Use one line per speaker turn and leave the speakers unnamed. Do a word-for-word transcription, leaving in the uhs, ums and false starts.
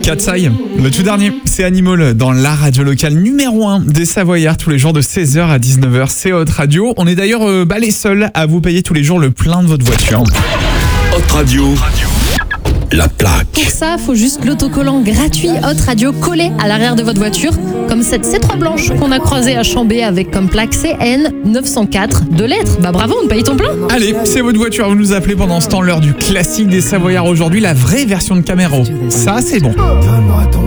Katsai, le tout dernier, c'est Animal dans la radio locale numéro un des Savoyards tous les jours de seize heures à dix-neuf heures. C'est Hot Radio. On est d'ailleurs euh, bah, les seuls à vous payer tous les jours le plein de votre voiture.
Hot Radio. La plaque.
Pour ça, faut juste l'autocollant gratuit Hot Radio collé à l'arrière de votre voiture, comme cette C trois blanche qu'on a croisée à Chambé avec comme plaque C N neuf cent quatre, deux lettres. Bah bravo, on paye ton plein.
Allez, c'est votre voiture, vous nous appelez pendant ce temps, l'heure du classique des Savoyards aujourd'hui, la vraie version de Camaro. Ça, c'est bon.